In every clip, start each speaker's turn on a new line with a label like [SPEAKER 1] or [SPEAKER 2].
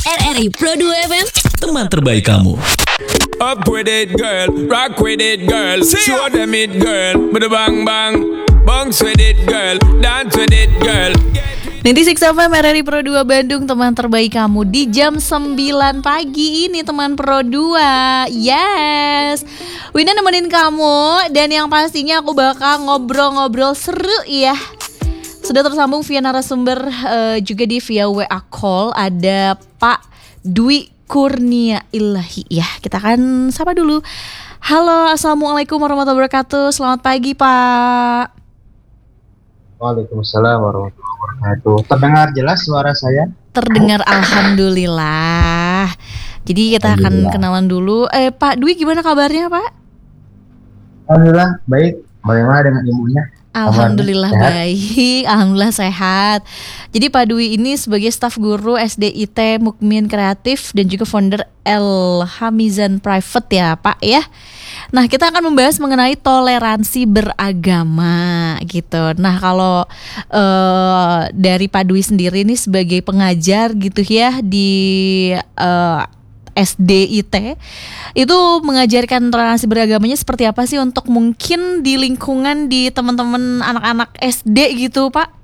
[SPEAKER 1] RRI Pro 2 FM,
[SPEAKER 2] teman terbaik kamu.
[SPEAKER 3] Up with it, girl. Rock with it, girl. Show them it, girl. Bada bang bang. Bounce with it, girl. Dance with it, girl.
[SPEAKER 4] 96 FM RRI Pro 2 Bandung, teman terbaik kamu di jam 9 pagi ini, teman Pro 2. Yes, Wina nemenin kamu, dan yang pastinya aku bakal ngobrol-ngobrol seru ya. Sudah tersambung via narasumber, juga di via WA call. Ada Pak Dwi Kurnia Ilahi ya. Kita akan sapa dulu. Halo, assalamualaikum warahmatullahi wabarakatuh. Selamat pagi Pak.
[SPEAKER 5] Waalaikumsalam warahmatullahi wabarakatuh. Terdengar jelas suara saya?
[SPEAKER 4] Terdengar, alhamdulillah. Jadi kita akan kenalan dulu. Pak Dwi, gimana kabarnya Pak?
[SPEAKER 5] Alhamdulillah baik. Bagaimana dengan ibunya?
[SPEAKER 4] Alhamdulillah
[SPEAKER 5] sehat?
[SPEAKER 4] baik, alhamdulillah sehat. Jadi Pak Dwi ini sebagai staf guru SDIT Mukmin Kreatif dan juga founder El Hamizan Private ya Pak ya. Nah, kita akan membahas mengenai toleransi beragama gitu. Nah, kalau dari Pak Dwi sendiri ini sebagai pengajar gitu ya di SDIT, itu mengajarkan toleransi beragamanya seperti apa sih untuk mungkin di lingkungan di teman-teman anak-anak SD gitu Pak?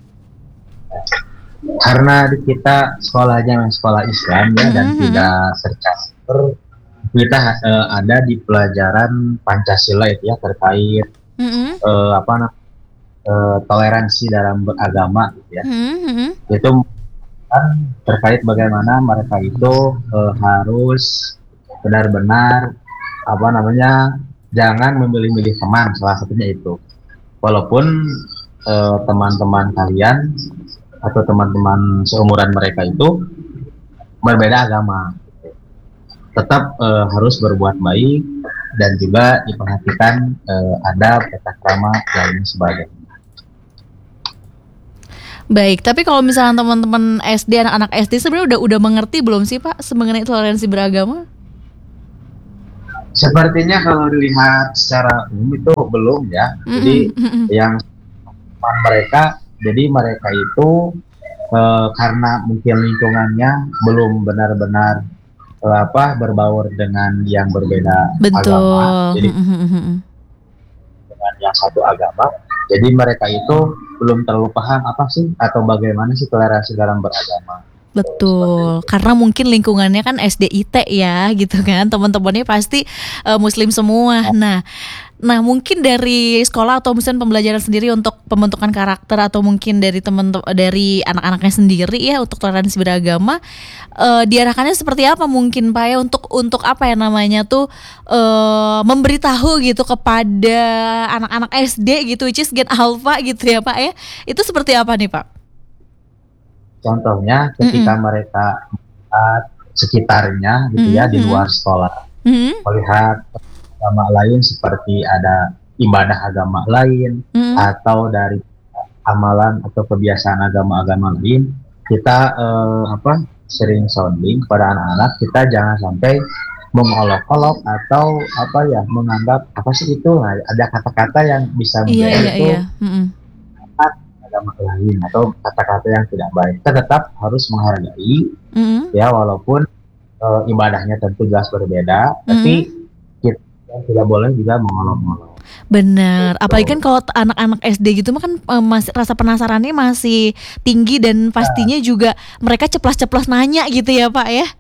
[SPEAKER 5] Karena di kita sekolahnya memang sekolah Islam ya, dan tidak tercampur. Kita ada di pelajaran Pancasila itu ya, terkait toleransi dalam beragama gitu ya. Itu kan terkait bagaimana mereka itu harus benar-benar jangan memilih-milih teman, salah satunya itu. Walaupun teman-teman kalian atau teman-teman seumuran mereka itu berbeda agama, tetap harus berbuat baik dan juga diperhatikan adab, tata krama dan sebagainya.
[SPEAKER 4] Baik, tapi kalau misalnya teman-teman SD, anak-anak SD sebenarnya udah mengerti belum sih Pak mengenai toleransi beragama?
[SPEAKER 5] Sepertinya kalau dilihat secara umum itu belum ya. Jadi yang mereka itu karena mungkin lingkungannya belum benar-benar berbaur dengan yang berbeda agama. Jadi dengan yang satu agama. Jadi mereka itu belum terlalu paham apa sih atau bagaimana sih toleransi dalam beragama.
[SPEAKER 4] Betul, karena mungkin lingkungannya kan SDIT ya gitu kan, teman-temannya pasti Muslim semua. Nah mungkin dari sekolah atau misalnya pembelajaran sendiri untuk pembentukan karakter, atau mungkin dari dari anak-anaknya sendiri ya untuk toleransi beragama, diarahkannya seperti apa mungkin Pak ya, untuk apa ya namanya tuh memberitahu gitu kepada anak-anak SD gitu, which is Gen Alpha gitu ya Pak ya, itu seperti apa nih Pak?
[SPEAKER 5] Contohnya ketika mereka melihat sekitarnya gitu ya, di luar sekolah, melihat agama lain seperti ada ibadah agama lain atau dari amalan atau kebiasaan agama-agama lain, kita sering sounding kepada anak-anak, kita jangan sampai mengolok-olok atau menganggap apa sih itu, ada kata-kata yang bisa agama lain atau kata-kata yang tidak baik. Kita tetap harus menghargai ya, walaupun ibadahnya tentu jelas berbeda, tapi kita tidak boleh juga mengolok-olok.
[SPEAKER 4] Benar, apalagi kan kalau anak-anak SD gitu kan masih rasa penasarannya masih tinggi, dan pastinya juga mereka ceplas-ceplos nanya gitu ya Pak ya.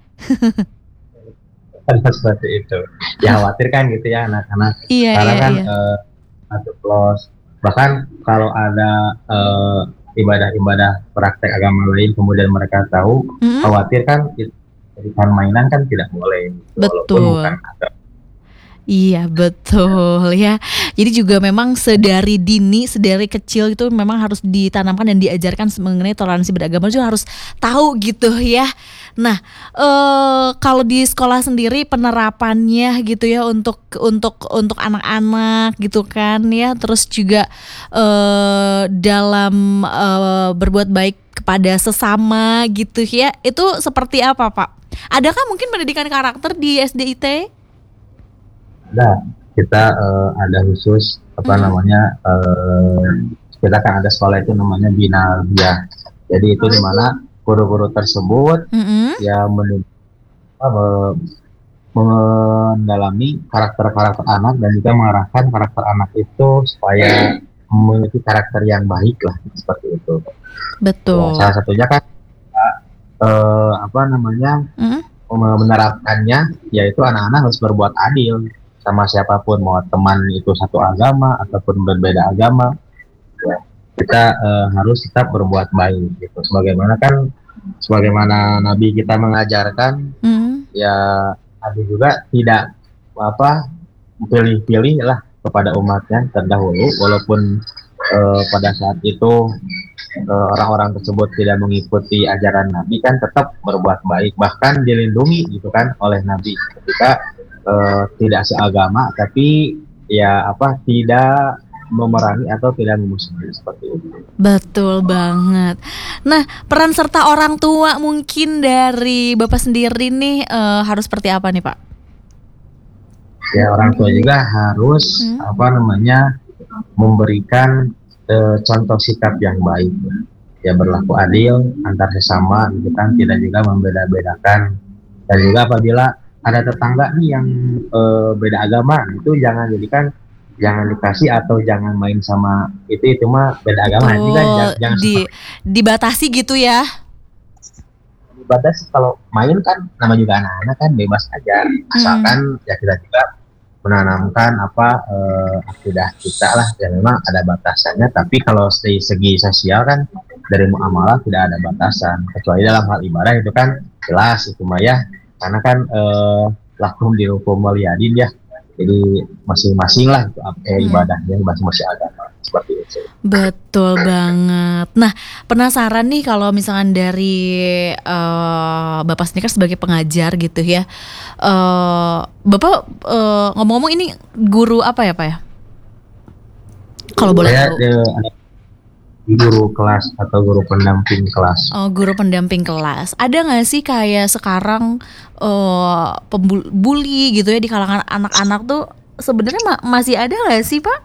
[SPEAKER 5] Seperti itu. Ya khawatir kan gitu ya anak-anak. Karena ceplos. Bahkan kalau ada ibadah-ibadah praktek agama lain kemudian mereka tahu, khawatir kan jadikan mainan kan tidak boleh.
[SPEAKER 4] Betul. Iya betul ya. Jadi juga memang sedari kecil itu memang harus ditanamkan dan diajarkan mengenai toleransi beragama, juga harus tahu gitu ya. Nah, kalau di sekolah sendiri penerapannya gitu ya untuk anak-anak gitu kan ya, terus juga dalam berbuat baik kepada sesama gitu ya, itu seperti apa Pak? Adakah mungkin pendidikan karakter di SDIT?
[SPEAKER 5] Ada, kita ada khusus kita kan ada sekolah itu namanya Binalbiah. Jadi itu dimana guru-guru tersebut ya mendalami karakter-karakter anak dan juga mengarahkan karakter anak itu supaya memiliki karakter yang baik lah, seperti itu.
[SPEAKER 4] Betul.
[SPEAKER 5] Ya, salah satunya kan menerapkannya yaitu anak-anak harus berbuat adil sama siapapun, mau teman itu satu agama ataupun berbeda agama, ya, kita harus tetap berbuat baik gitu. Sebagaimana Nabi kita mengajarkan, ya Nabi juga tidak pilih-pilih lah kepada umatnya terdahulu, walaupun pada saat itu orang-orang tersebut tidak mengikuti ajaran Nabi, kan tetap berbuat baik, bahkan dilindungi gitu kan oleh Nabi ketika tidak seagama, tapi ya tidak memerangi atau tidak memusuhi, seperti itu.
[SPEAKER 4] Betul banget. Nah, peran serta orang tua mungkin dari Bapak sendiri nih harus seperti apa nih Pak?
[SPEAKER 5] Ya, orang tua juga harus memberikan contoh sikap yang baik, ya berlaku adil antar sesama gitu kan, tidak juga membeda-bedakan. Dan juga apabila ada tetangga nih yang beda agama, itu jangan dikasih atau jangan main sama itu mah beda agama. Itu kan jangan
[SPEAKER 4] dibatasi gitu ya.
[SPEAKER 5] Dibatasi, kalau main kan nama juga anak-anak kan bebas aja, asalkan ya kita juga menanamkan akidah kita lah, ya memang ada batasannya. Tapi kalau dari segi sosial kan dari muamalah tidak ada batasan, kecuali dalam hal ibadah itu kan jelas itu mah ya, karena kan lakum dihukum waliyadin ya, jadi masing-masing lah ibadahnya masing-masing agama, seperti itu.
[SPEAKER 4] Betul banget. Nah, penasaran nih kalau misalkan dari Bapak sendiri kan sebagai pengajar gitu ya, Bapak ngomong-ngomong ini guru apa ya Pak ya? Kalau boleh tahu.
[SPEAKER 5] Guru kelas atau guru pendamping kelas.
[SPEAKER 4] Oh, guru pendamping kelas. Ada nggak sih kayak sekarang pembuli gitu ya di kalangan anak-anak tuh sebenarnya masih ada nggak sih Pak?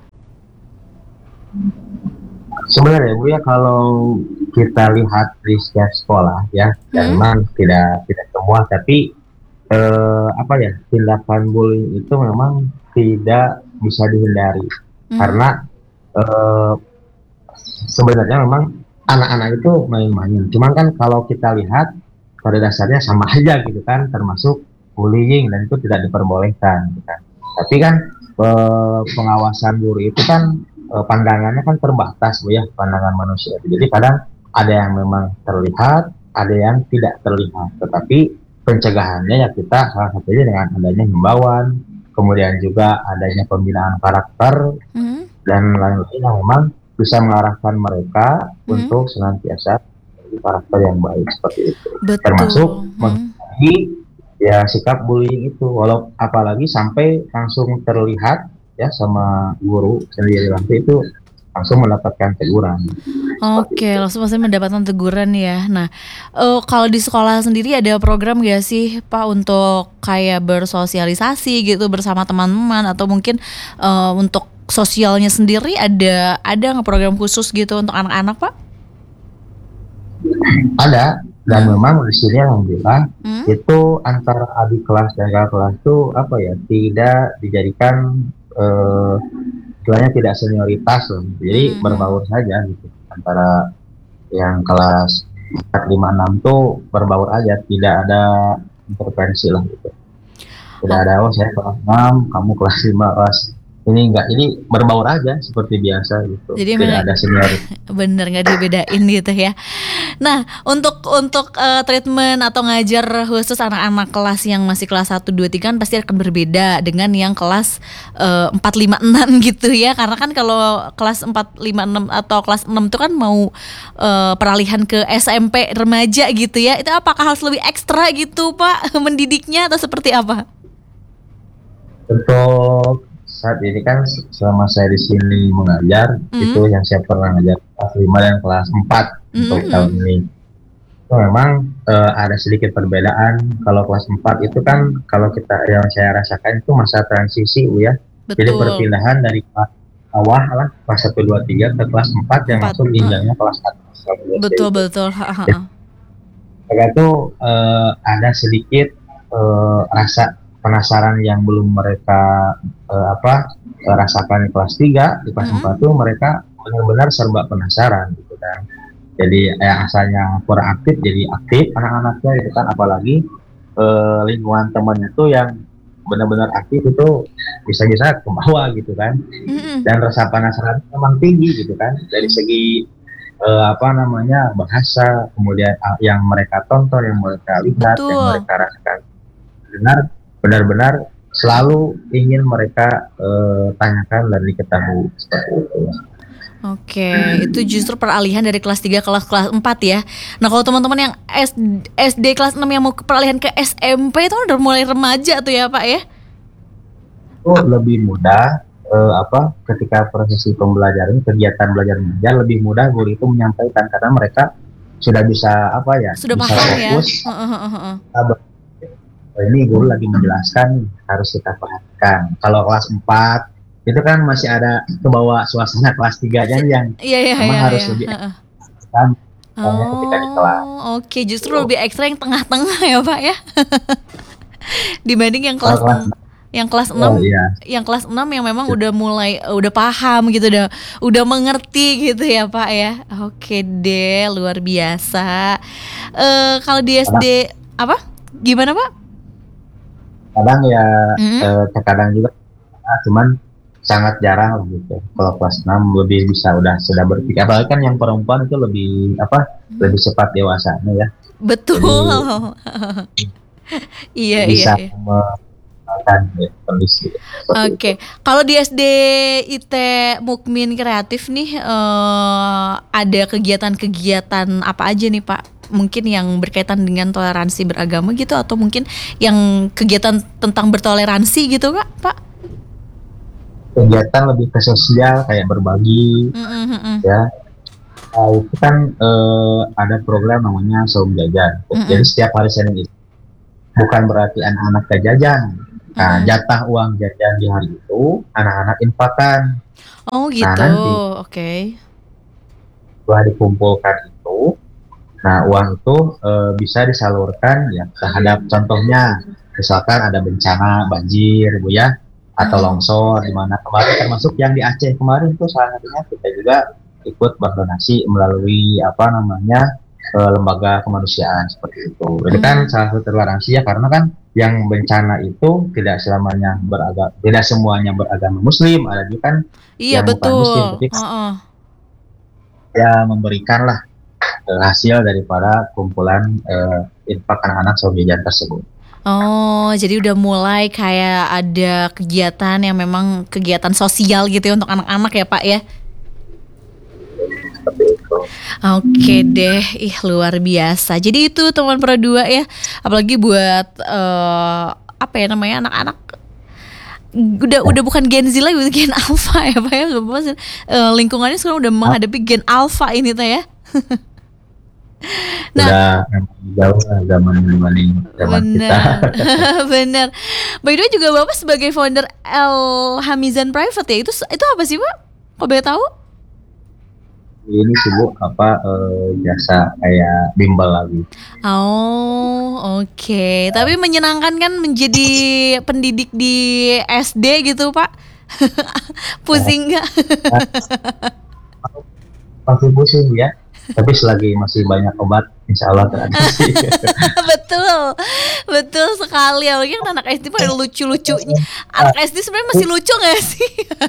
[SPEAKER 5] Sebenarnya Bu ya, kalau kita lihat di setiap sekolah ya, memang tidak semua, tapi tindakan bullying itu memang tidak bisa dihindari, karena sebenarnya memang anak-anak itu main-main. Cuman kan kalau kita lihat pada dasarnya sama aja gitu kan, termasuk bullying, dan itu tidak diperbolehkan gitu kan. Tapi kan pengawasan guru itu kan pandangannya kan terbatas Bu ya, pandangan manusia. Jadi kadang ada yang memang terlihat, ada yang tidak terlihat. Tetapi pencegahannya ya kita salah satunya dengan adanya himbauan, kemudian juga adanya pembinaan karakter dan lain-lain yang memang bisa mengarahkan mereka untuk senantiasa menjadi karakter yang baik, seperti itu.
[SPEAKER 4] Betul.
[SPEAKER 5] Termasuk menghindari ya sikap bullying itu, apalagi sampai langsung terlihat ya sama guru sendiri, nanti itu langsung mendapatkan teguran.
[SPEAKER 4] Oke, langsung pasti mendapatkan teguran ya. Nah, kalau di sekolah sendiri ada program gak sih Pak untuk kayak bersosialisasi gitu bersama teman-teman, atau mungkin untuk sosialnya sendiri ada nggak program khusus gitu untuk anak-anak Pak? Ada, dan memang di sini alhamdulillah itu antara adik kelas dan kakak kelas itu tidak dijadikan istilahnya tidak senioritas loh, jadi berbaur saja gitu, antara yang kelas 4, 5, 6 tuh berbaur aja, tidak ada intervensi lah gitu, tidak ada saya kelas 6 kamu kelas 5 kelas ini enggak, ini berbaur aja seperti biasa gitu. Jadi tidak ada senioritas. Bener, nggak dibedain gitu ya. Nah, untuk treatment atau ngajar khusus anak-anak kelas yang masih kelas 1, 2, 3 kan pasti akan berbeda dengan yang kelas 4, 5, 6 gitu ya. Karena kan kalau kelas 4, 5, 6 atau kelas 6 itu kan mau peralihan ke SMP remaja gitu ya. Itu apakah harus lebih ekstra gitu Pak mendidiknya, atau seperti apa?
[SPEAKER 5] Untuk saat ini kan selama saya di sini mengajar, itu yang saya pernah ngajar kelas 5 dan kelas 4 untuk tahun ini. Itu memang ada sedikit perbedaan. Kalau kelas 4 itu kan kalau yang saya rasakan itu masa transisi Bu ya. Betul. Jadi perpindahan dari kelas bawah lah, kelas 1, 2, 3 ke kelas 4 yang masuk jenjangnya kelas 1.
[SPEAKER 4] Betul.
[SPEAKER 5] mereka tuh ada sedikit rasa penasaran yang belum mereka rasakan di kelas 3, di kelas 4 tuh mereka benar-benar serba penasaran gitu kan. Jadi yang asalnya kurang aktif jadi aktif anak-anaknya gitu kan, apalagi lingkungan temannya tuh yang benar-benar aktif itu bisa-bisa ke bawah gitu kan. Dan rasa penasaran memang tinggi gitu kan, dari segi bahasa, kemudian yang mereka tonton, yang mereka lihat,
[SPEAKER 4] Betul.
[SPEAKER 5] yang mereka rasakan, benar-benar selalu ingin mereka tanyakan dan diketahui seperti itu.
[SPEAKER 4] Oke, itu justru peralihan dari kelas 3 ke kelas 4 ya. Nah, kalau teman-teman yang SD kelas 6 yang mau peralihan ke SMP itu udah mulai remaja tuh ya, Pak ya?
[SPEAKER 5] Itu lebih mudah ketika prosesi pembelajaran, kegiatan belajar mengajar lebih mudah guru itu menyampaikan karena mereka sudah bisa
[SPEAKER 4] Sudah
[SPEAKER 5] bisa
[SPEAKER 4] paham
[SPEAKER 5] fokus. Ini guru lagi menjelaskan, harus kita perhatikan. Kalau kelas 4 itu kan masih ada kebawa suasana kelas 3-nya yang memang harus lebih kan ketika di kelas.
[SPEAKER 4] Oke, justru lebih ekstra yang tengah-tengah ya, Pak ya. Dibanding yang kelas 6, yang kelas 6 yang memang udah paham gitu, udah mengerti gitu ya, Pak ya. Oke deh, luar biasa. Kalau di SD apa? Gimana, Pak?
[SPEAKER 5] Kadang ya terkadang juga cuman sangat jarang gitu. Kalau kelas 6 lebih bisa sudah berpikir. Apalagi kan yang perempuan itu lebih lebih cepat dewasanya ya.
[SPEAKER 4] Betul. Iya.
[SPEAKER 5] Kondisi.
[SPEAKER 4] Oke. Kalau di SD IT Mukmin Kreatif nih ada kegiatan-kegiatan apa aja nih, Pak? Mungkin yang berkaitan dengan toleransi beragama gitu, atau mungkin yang kegiatan tentang bertoleransi gitu, Pak?
[SPEAKER 5] Kegiatan lebih ke sosial kayak berbagi ya. Itu kan ada program namanya Saum Jajan. Jadi setiap hari Senin itu bukan berarti anak-anak gak jajan. Nah, jatah uang jajan di hari itu anak-anak infakkan.
[SPEAKER 4] Oh gitu.
[SPEAKER 5] Nah, nanti setelah dikumpulkan itu, nah uang itu bisa disalurkan ya terhadap, contohnya misalkan ada bencana banjir Bu ya, atau longsor di mana kemarin, termasuk yang di Aceh kemarin tuh salah satunya kita juga ikut berdonasi melalui lembaga kemanusiaan seperti itu. Jadi kan salah satu toleransi ya, karena kan yang bencana itu tidak selamanya tidak semuanya beragama Muslim, ada juga kan yang bukan Muslim, tapi ya memberikanlah hasil daripada kumpulan infak anak-anak Saum Jajan tersebut.
[SPEAKER 4] Oh, jadi udah mulai kayak ada kegiatan yang memang kegiatan sosial gitu ya untuk anak-anak ya, Pak ya? Oke deh, luar biasa. Jadi itu teman Pro 2 ya, apalagi buat anak-anak udah bukan Gen Z lagi, Gen Alpha ya, Pak ya. Lingkungannya sekarang udah menghadapi Gen Alpha ini tuh ya.
[SPEAKER 5] Nah, jauh lah zaman kita.
[SPEAKER 4] Bener. By the way juga Bapak sebagai founder El Hamizan Private ya, itu apa sih, Pak? Kok boleh tahu?
[SPEAKER 5] Ini sih Bu, jasa kayak bimbel lagi.
[SPEAKER 4] Oh, oke. Tapi menyenangkan kan menjadi pendidik di SD gitu, Pak? Pusing nggak?
[SPEAKER 5] Pasti pusing ya. Tapi selagi masih banyak obat, insya Allah teratasi.
[SPEAKER 4] Betul sekali. Apalagi kan anak SD pada lucu-lucunya. Anak SD sebenarnya masih lucu nggak sih?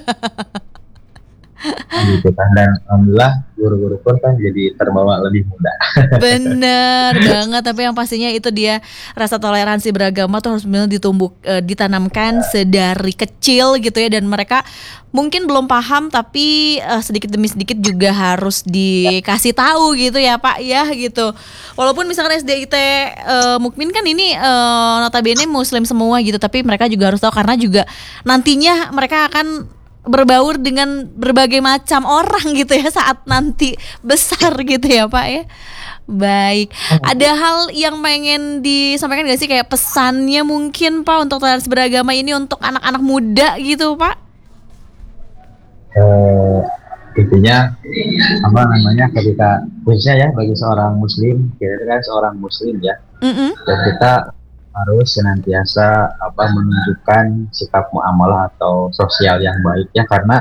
[SPEAKER 5] Gitu kan, dan alhamdulillah guru-guru pun kan jadi terbawa lebih mudah.
[SPEAKER 4] Bener banget, tapi yang pastinya itu dia rasa toleransi beragama tuh harus benar ditanamkan sedari kecil gitu ya, dan mereka mungkin belum paham tapi sedikit demi sedikit juga harus dikasih tahu gitu ya, Pak ya gitu. Walaupun misalkan SD IT Mukmin kan ini notabene Muslim semua gitu, tapi mereka juga harus tahu karena juga nantinya mereka akan berbaur dengan berbagai macam orang gitu ya saat nanti besar gitu ya, Pak ya. Baik, ada hal yang pengen disampaikan gak sih, kayak pesannya mungkin Pak untuk toleransi beragama ini untuk anak-anak muda gitu, Pak?
[SPEAKER 5] Intinya apa namanya, ketika khususnya ya bagi seorang muslim, kita kan seorang muslim ya, dan kita harus senantiasa menunjukkan sikap muamalah atau sosial yang baik ya, karena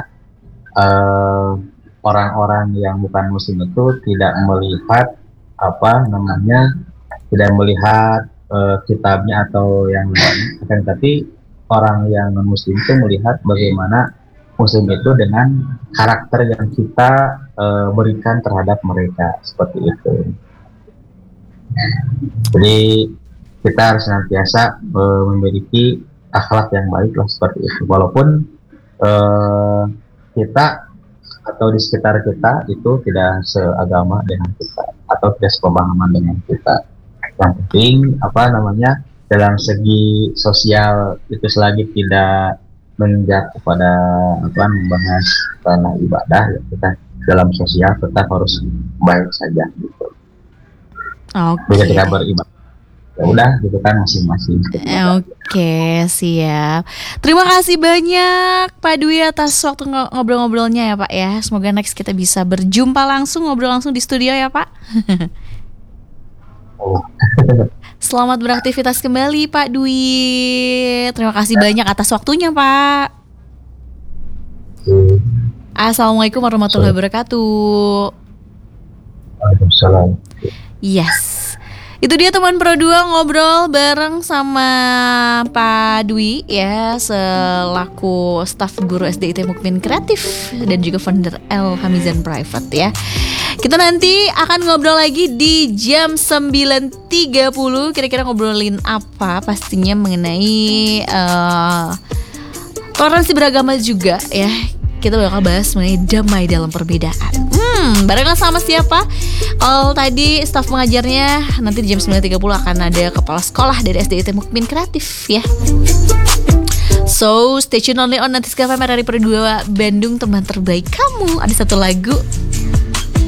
[SPEAKER 5] orang-orang yang bukan muslim itu tidak melihat tidak melihat kitabnya atau yang lain, akan tapi orang yang non muslim itu melihat bagaimana muslim itu dengan karakter yang kita berikan terhadap mereka, seperti itu. Jadi kita harus senantiasa memiliki akhlak yang baik lah, seperti itu. Walaupun kita atau di sekitar kita itu tidak seagama dengan kita atau tidak sepemahaman dengan kita. Yang penting dalam segi sosial itu selagi tidak menginjak kepada membahas karena ibadah ya, kita dalam sosial tetap harus baik saja gitu.
[SPEAKER 4] Oke.
[SPEAKER 5] Ketika beribadah ya udah gitu kan masing-masing.
[SPEAKER 4] Oke, siap. Terima kasih banyak Pak Dwi atas waktu ngobrol-ngobrolnya ya Pak ya. Semoga next kita bisa berjumpa langsung, ngobrol langsung di studio ya Pak. Selamat beraktivitas kembali Pak Dwi. Terima kasih banyak atas waktunya Pak. Assalamualaikum warahmatullahi wabarakatuh.
[SPEAKER 5] Waalaikumsalam.
[SPEAKER 4] Yes. Itu dia teman Pro 2 ngobrol bareng sama Pak Dwi ya, selaku staf guru SDIT Mukmin Kreatif dan juga founder El Hamizan Private ya. Kita nanti akan ngobrol lagi di jam 9.30. Kira-kira ngobrolin apa? Pastinya mengenai toleransi beragama juga ya. Kita bakal bahas mengenai damai dalam perbedaan. Barengan sama siapa? Kalau tadi staf pengajarnya, nanti di jam 9.30 akan ada kepala sekolah dari SDIT Mukmin Kreatif ya. So stay tune only on Nanti FM dari Pro 2 Bandung, teman terbaik kamu. Ada satu lagu